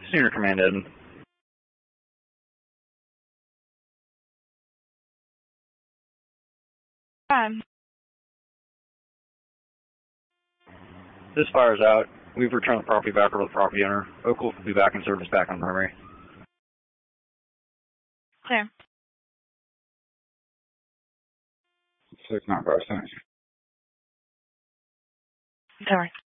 Senior Command Ed. This fire's out. We've returned the property back over to the property owner. Oak Wolf will be back in service back on primary. Clear. 695, thanks. Sorry.